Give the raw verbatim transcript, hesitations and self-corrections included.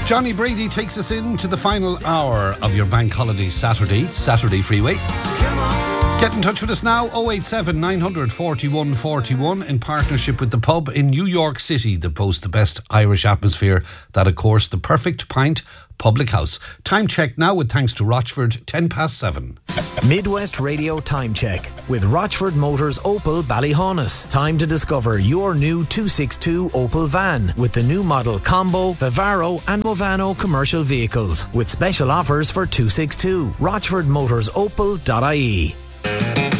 Johnny Brady takes us into the final hour of your Bank Holiday Saturday, Saturday Freeway. Get in touch with us now, oh eight seven, nine hundred, forty-one forty-one, in partnership with the pub in New York City that boasts the best Irish atmosphere. That, of course, the Perfect Pint Public House. Time check now with thanks to Rochford, ten past seven. Midwest Radio Time Check with Rochford Motors Opel Ballyhaunis. Time to discover your new two sixty-two Opel van with the new model Combo, Vivaro and Movano commercial vehicles with special offers for two sixty-two. rochford motors opel dot I E.